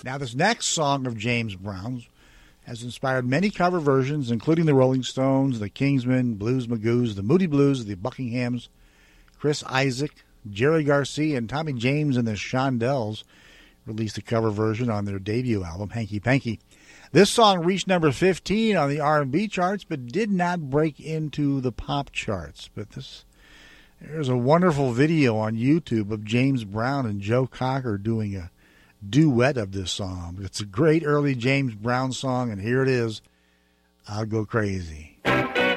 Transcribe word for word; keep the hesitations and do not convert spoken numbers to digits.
Now, this next song of James Brown's has inspired many cover versions, including the Rolling Stones, the Kingsmen, Blues Magoos, the Moody Blues, the Buckinghams, Chris Isaak, Jerry Garcia, and Tommy James and the Shondells released a cover version on their debut album, Hanky Panky. This song reached number fifteen on the R and B charts, but did not break into the pop charts. But this, there's a wonderful video on YouTube of James Brown and Joe Cocker doing a duet of this song. It's a great early James Brown song, and here it is, I'll Go Crazy.